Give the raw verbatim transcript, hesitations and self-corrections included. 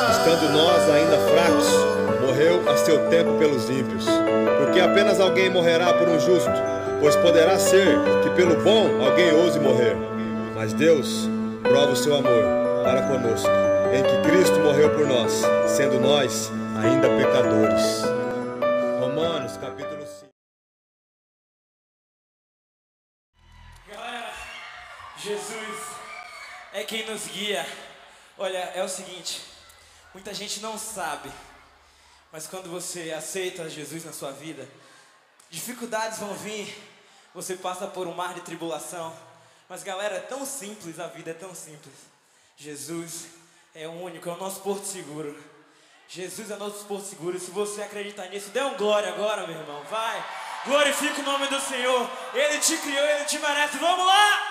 estando nós ainda fracos, morreu a seu tempo pelos ímpios. Porque apenas alguém morrerá por um justo, pois poderá ser que pelo bom alguém ouse morrer. Mas Deus prova o seu amor para conosco, em que Cristo morreu por nós, sendo nós ainda pecadores. Romanos capítulo cinco. Galera, Jesus é quem nos guia. Olha, é o seguinte, muita gente não sabe, mas quando você aceita Jesus na sua vida, dificuldades vão vir, você passa por um mar de tribulação, mas galera, é tão simples, a vida é tão simples. Jesus é o único, é o nosso porto seguro. Jesus é o nosso porto seguro. Se você acreditar nisso, dê um glória agora, meu irmão, vai, glorifica o nome do Senhor. Ele te criou, Ele te merece, vamos lá!